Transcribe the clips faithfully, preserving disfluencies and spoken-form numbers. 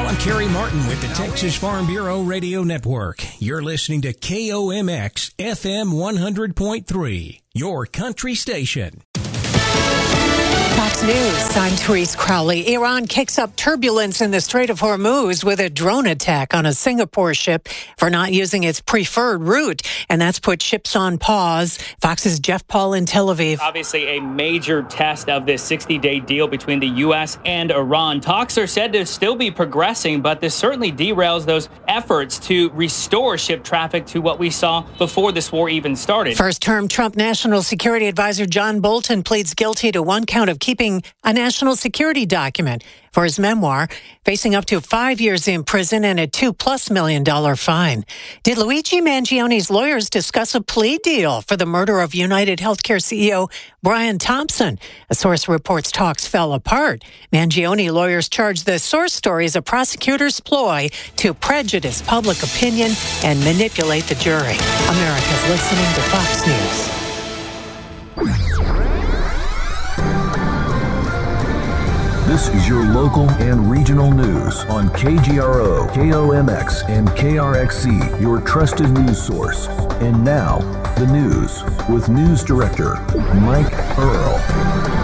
I'm Kerry Martin with the Texas Farm Bureau Radio Network. You're listening to K O M X F M one hundred point three, your country station. Fox News, I'm Therese Crowley. Iran kicks up turbulence in the Strait of Hormuz with a drone attack on a Singapore ship for not using its preferred route, and that's put ships on pause. Fox's Jeff Paul in Tel Aviv. Obviously a major test of this sixty-day deal between the U S and Iran. Talks are said to still be progressing, but this certainly derails those efforts to restore ship traffic to what we saw before this war even started. First-term Trump National Security Advisor John Bolton pleads guilty to one count of keeping a national security document for his memoir, facing up to five years in prison and a two-plus million dollar fine. Did Luigi Mangioni's lawyers discuss a plea deal for the murder of United Healthcare C E O Brian Thompson? A source reports talks fell apart. Mangione lawyers charge the source story as a prosecutor's ploy to prejudice public opinion and manipulate the jury. America's listening to Fox News. This is your local and regional news on K G R O, K O M X, and K R X C, your trusted news source. And now, the news with News Director Mike Earl.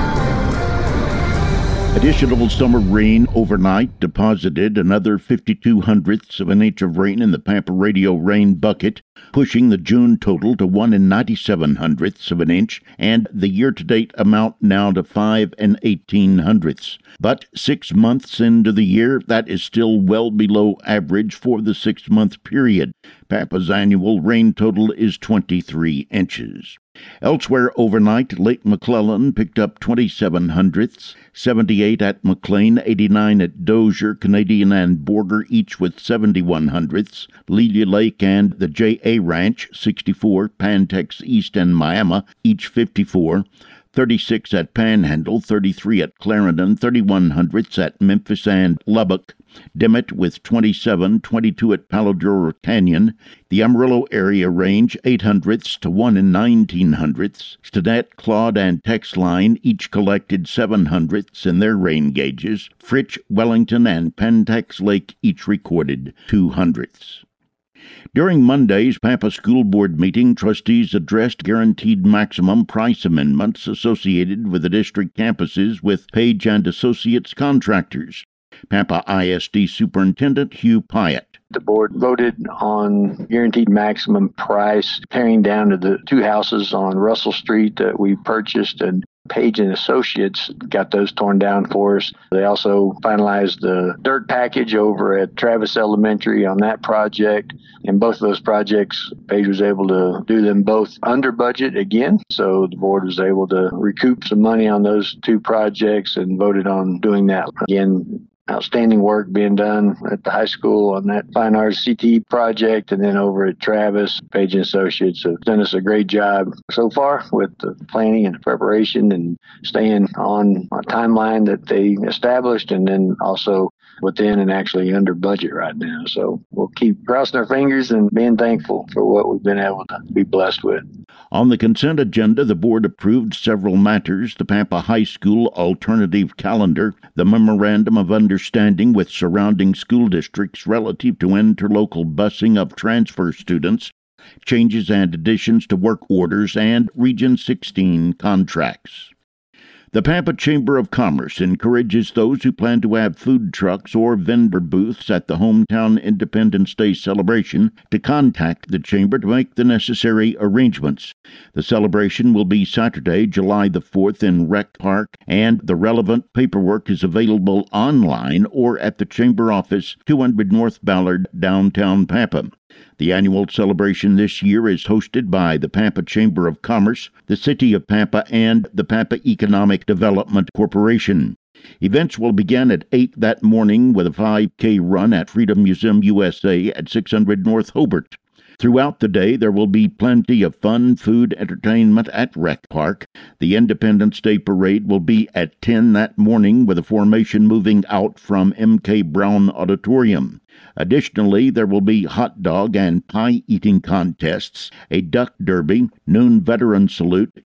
Additional summer rain overnight deposited another fifty-two hundredths of an inch of rain in the Pampa Radio rain bucket, pushing the June total to one and ninety-seven hundredths of an inch, and the year-to-date amount now to five and eighteen hundredths. But six months into the year, that is still well below average for the six-month period. Pampa's annual rain total is twenty-three inches. Elsewhere overnight, Lake McClellan picked up twenty-seven hundredths, seventy-eight at McLean, eighty-nine at Dozier, Canadian and Border, each with seventy-one hundredths. Lelia Lake and the J A Ranch, sixty-four, Pantex East and Miami, each fifty-four. thirty-six at Panhandle, thirty-three at Clarendon, thirty-one hundredths at Memphis and Lubbock. Dimmitt with twenty-seven, twenty-two at Palo Duro Canyon. The Amarillo area range, eight hundredths to one and nineteen hundredths. Stadet, Claude, and Texline each collected seven hundredths in their rain gauges. Fritch, Wellington, and Pantex Lake each recorded two hundredths. During Monday's Pampa School Board meeting, trustees addressed guaranteed maximum price amendments associated with the district campuses with Page and Associates contractors. Pampa I S D Superintendent Hugh Pyatt. The board voted on guaranteed maximum price, tearing down to the two houses on Russell Street that we purchased, and Page and Associates got those torn down for us. They also finalized the dirt package over at Travis Elementary on that project. And both of those projects, Page was able to do them both under budget again. So the board was able to recoup some money on those two projects and voted on doing that again. Outstanding work being done at the high school on that Fine Arts C T E project, and then over at Travis, Page and Associates have done us a great job so far with the planning and the preparation and staying on a timeline that they established, and then also within and actually under budget right now. So we'll keep crossing our fingers and being thankful for what we've been able to be blessed with. On the consent agenda, the board approved several matters: the Pampa High School alternative calendar, the memorandum of understanding with surrounding school districts relative to interlocal busing of transfer students, changes and additions to work orders, and Region sixteen contracts. The Pampa Chamber of Commerce encourages those who plan to have food trucks or vendor booths at the Hometown Independence Day celebration to contact the Chamber to make the necessary arrangements. The celebration will be Saturday, July the fourth in Rec Park, and the relevant paperwork is available online or at the Chamber office, two hundred North Ballard, downtown Pampa. The annual celebration this year is hosted by the Pampa Chamber of Commerce, the City of Pampa, and the Pampa Economic Development Corporation. Events will begin at eight that morning with a five K run at Freedom Museum U S A at six hundred North Hobart. Throughout the day, there will be plenty of fun, food, entertainment at Rec Park. The Independence Day Parade will be at ten that morning with a formation moving out from M K Brown Auditorium. Additionally, there will be hot dog and pie eating contests, a duck derby, noon veteran salute,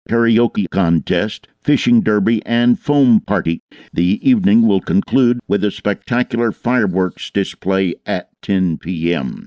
karaoke contest, fishing derby, and foam party. The evening will conclude with a spectacular fireworks display at ten p.m.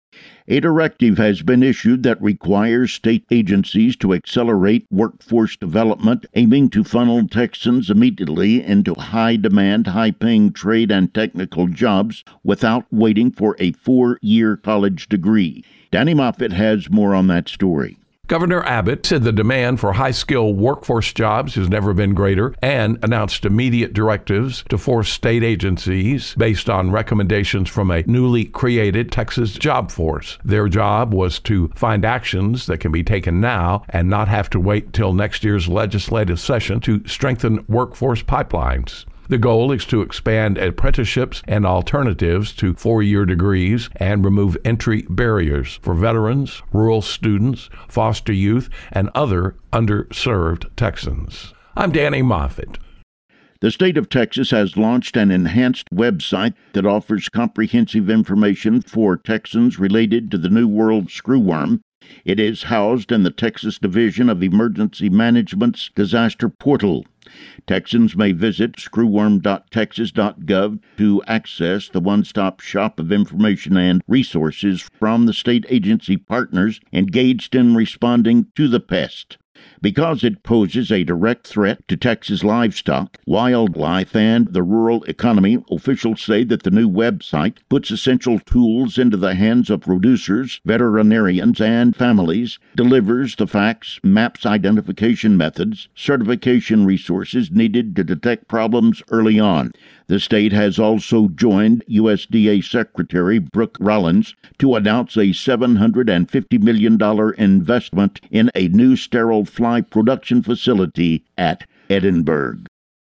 A directive has been issued that requires state agencies to accelerate workforce development, aiming to funnel Texans immediately into high-demand, high-paying trade and technical jobs without waiting for a four-year college degree. Danny Moffitt has more on that story. Governor Abbott said the demand for high-skilled workforce jobs has never been greater and announced immediate directives to force state agencies based on recommendations from a newly created Texas job force. Their job was to find actions that can be taken now and not have to wait till next year's legislative session to strengthen workforce pipelines. The goal is to expand apprenticeships and alternatives to four-year degrees and remove entry barriers for veterans, rural students, foster youth, and other underserved Texans. I'm Danny Moffitt. The state of Texas has launched an enhanced website that offers comprehensive information for Texans related to the New World screwworm. It is housed in the Texas Division of Emergency Management's Disaster Portal. Texans may visit screwworm dot texas dot gov to access the one-stop shop of information and resources from the state agency partners engaged in responding to the pest. Because it poses a direct threat to Texas livestock, wildlife, and the rural economy, officials say that the new website puts essential tools into the hands of producers, veterinarians, and families, delivers the facts, maps identification methods, certification resources needed to detect problems early on. The state has also joined U S D A Secretary Brooke Rollins to announce a seven hundred fifty million dollars investment in a new sterile fly production facility at Edinburgh.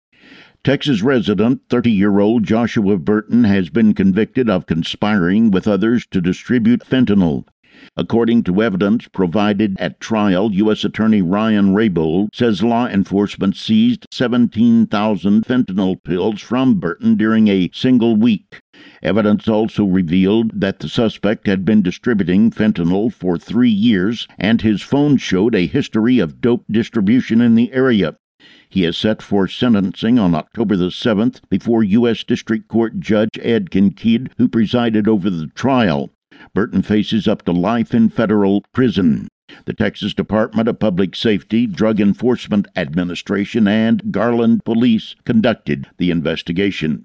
Texas resident thirty-year-old Joshua Burton has been convicted of conspiring with others to distribute fentanyl. According to evidence provided at trial, U S Attorney Ryan Raybould says law enforcement seized seventeen thousand fentanyl pills from Burton during a single week. Evidence also revealed that the suspect had been distributing fentanyl for three years, and his phone showed a history of dope distribution in the area. He is set for sentencing on October the seventh before U S District Court Judge Ed Kinkead, who presided over the trial. Burton faces up to life in federal prison. The Texas Department of Public Safety, Drug Enforcement Administration, and Garland Police conducted the investigation.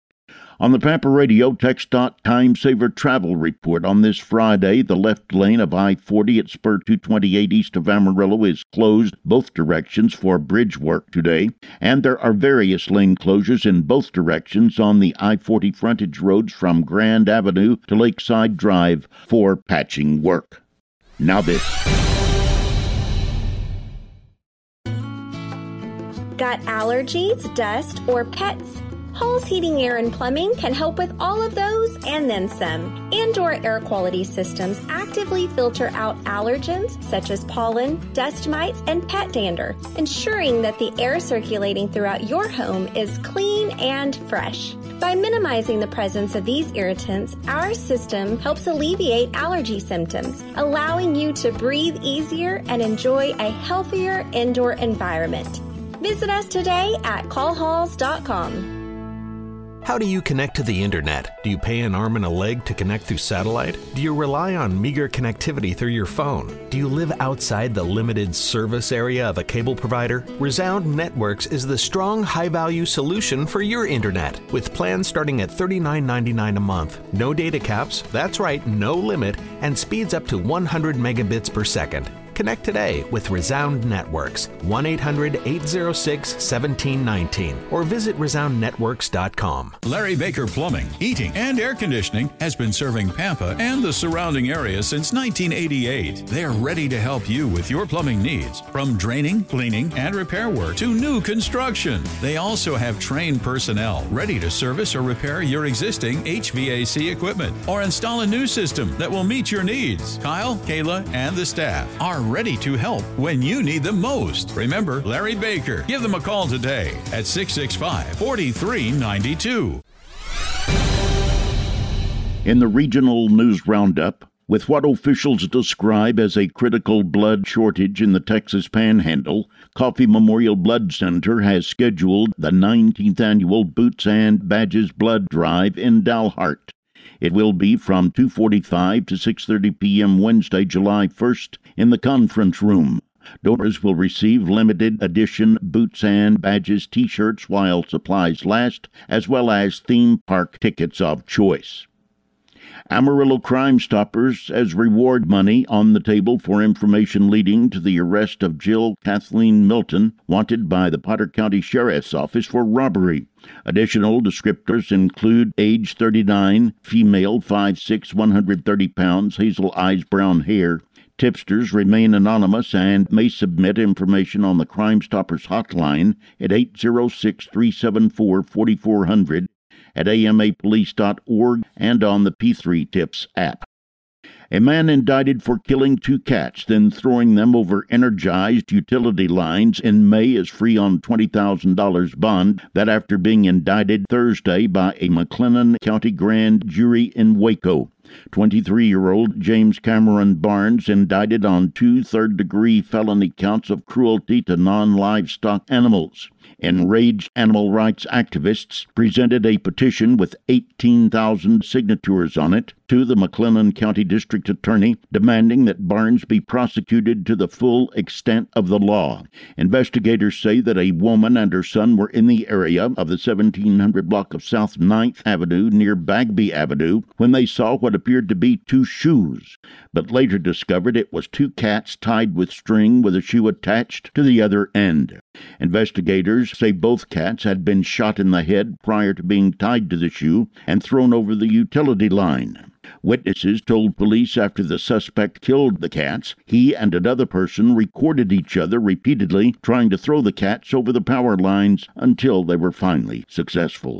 On the Pampa Radio TxDOT Time Saver Travel Report on this Friday, the left lane of I forty at Spur two twenty-eight east of Amarillo is closed both directions for bridge work today, and there are various lane closures in both directions on the I forty frontage roads from Grand Avenue to Lakeside Drive for patching work. Now this. Got allergies, dust, or pets? Hall's Heating, Air, and Plumbing can help with all of those and then some. Indoor air quality systems actively filter out allergens such as pollen, dust mites, and pet dander, ensuring that the air circulating throughout your home is clean and fresh. By minimizing the presence of these irritants, our system helps alleviate allergy symptoms, allowing you to breathe easier and enjoy a healthier indoor environment. Visit us today at call halls dot com. How do you connect to the internet? Do you pay an arm and a leg to connect through satellite? Do you rely on meager connectivity through your phone? Do you live outside the limited service area of a cable provider? Resound Networks is the strong, high-value solution for your internet, with plans starting at thirty-nine ninety-nine a month. No data caps, that's right, no limit, and speeds up to one hundred megabits per second. Connect today with Resound Networks, one eight hundred eight oh six one seven one nine, or visit resound networks dot com. Larry Baker Plumbing, Heating, and Air Conditioning has been serving Pampa and the surrounding area since nineteen eighty-eight. They are ready to help you with your plumbing needs, from draining, cleaning, and repair work to new construction. They also have trained personnel ready to service or repair your existing H V A C equipment or install a new system that will meet your needs. Kyle, Kayla, and the staff are ready to help when you need them most. Remember Larry Baker. Give them a call today at six six five, four three nine two. In the regional news roundup, With what officials describe as a critical blood shortage in the Texas Panhandle, Coffee Memorial Blood Center has scheduled the nineteenth annual Boots and Badges Blood Drive in Dalhart. It will be from two forty-five to six thirty p.m. Wednesday, July first, in the conference room. Donors will receive limited edition Boots and Badges t-shirts while supplies last, as well as theme park tickets of choice. Amarillo Crime Stoppers has reward money on the table for information leading to the arrest of Jill Kathleen Milton, wanted by the Potter County Sheriff's Office for robbery. Additional descriptors include age thirty-nine, female, five six, one hundred thirty pounds, hazel eyes, brown hair. Tipsters remain anonymous and may submit information on the Crime Stoppers hotline at eight zero six, three seven four, four four zero zero at A M A police dot org and on the P three Tips app. A man indicted for killing two cats, then throwing them over energized utility lines in May is free on twenty thousand dollars bond, that after being indicted Thursday by a McLennan County grand jury in Waco. twenty-three-year-old James Cameron Barnes indicted on two third-degree felony counts of cruelty to non-livestock animals. Enraged animal rights activists presented a petition with eighteen thousand signatures on it to the McLennan County District Attorney, demanding that Barnes be prosecuted to the full extent of the law. Investigators say that a woman and her son were in the area of the seventeen hundred block of South ninth Avenue near Bagby Avenue when they saw what appeared to be two shoes, but later discovered it was two cats tied with string with a shoe attached to the other end. Investigators say both cats had been shot in the head prior to being tied to the shoe and thrown over the utility line. Witnesses told police after the suspect killed the cats, he and another person recorded each other repeatedly trying to throw the cats over the power lines until they were finally successful.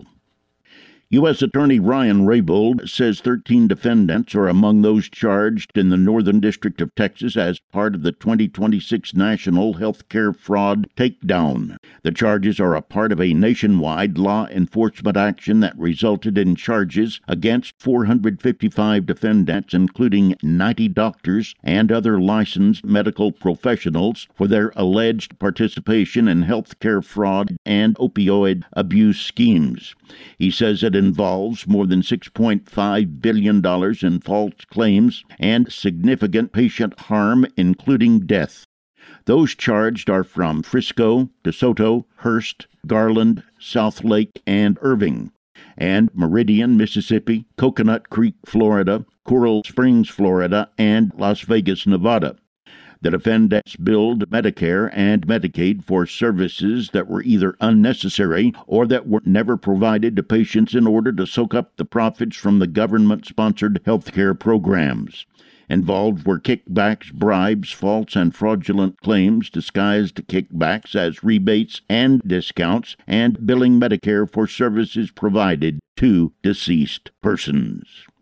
U S Attorney Ryan Raybould says thirteen defendants are among those charged in the Northern District of Texas as part of the twenty twenty-six National Healthcare Fraud Takedown. The charges are a part of a nationwide law enforcement action that resulted in charges against four hundred fifty-five defendants, including ninety doctors and other licensed medical professionals, for their alleged participation in healthcare fraud and opioid abuse schemes. He says it involves more than six point five billion dollars in false claims and significant patient harm, including death. Those charged are from Frisco, DeSoto, Hearst, Garland, Southlake, and Irving, and Meridian, Mississippi, Coconut Creek, Florida, Coral Springs, Florida, and Las Vegas, Nevada. The defendants billed Medicare and Medicaid for services that were either unnecessary or that were never provided to patients in order to soak up the profits from the government-sponsored healthcare programs. Involved were kickbacks, bribes, false and fraudulent claims disguised kickbacks as rebates and discounts, and billing Medicare for services provided to deceased persons.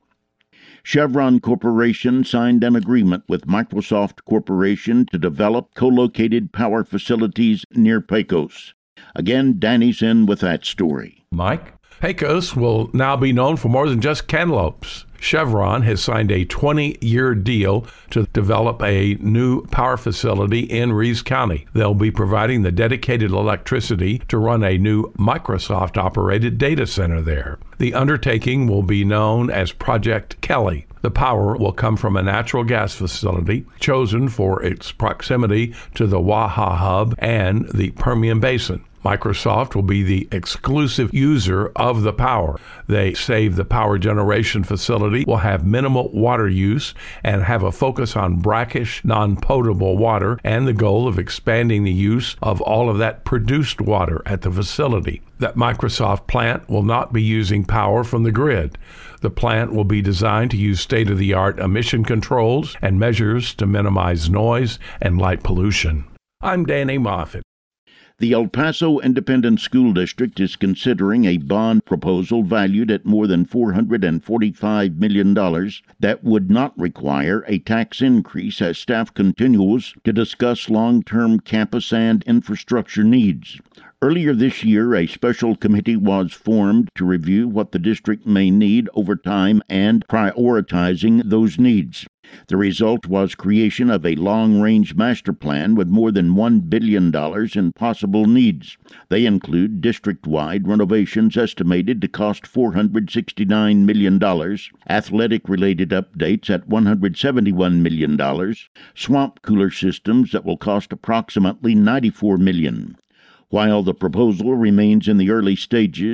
Chevron Corporation signed an agreement with Microsoft Corporation to develop co-located power facilities near Pecos. Again, Danny's in with that story. Mike? Pecos will now be known for more than just cantaloupes. Chevron has signed a twenty-year deal to develop a new power facility in Reeves County. They'll be providing the dedicated electricity to run a new Microsoft-operated data center there. The undertaking will be known as Project Kelly. The power will come from a natural gas facility chosen for its proximity to the Waha Hub and the Permian Basin. Microsoft will be the exclusive user of the power. They say the power generation facility will have minimal water use and have a focus on brackish, non-potable water, and the goal of expanding the use of all of that produced water at the facility. That Microsoft plant will not be using power from the grid. The plant will be designed to use state-of-the-art emission controls and measures to minimize noise and light pollution. I'm Danny Moffett. The El Paso Independent School District is considering a bond proposal valued at more than four hundred forty-five million dollars that would not require a tax increase as staff continues to discuss long-term campus and infrastructure needs. Earlier this year, a special committee was formed to review what the district may need over time and prioritizing those needs. The result was creation of a long-range master plan with more than one billion dollars in possible needs. They include district-wide renovations estimated to cost four hundred sixty-nine million dollars, athletic-related updates at one hundred seventy-one million dollars, swamp cooler systems that will cost approximately ninety-four million dollars. While the proposal remains in the early stages,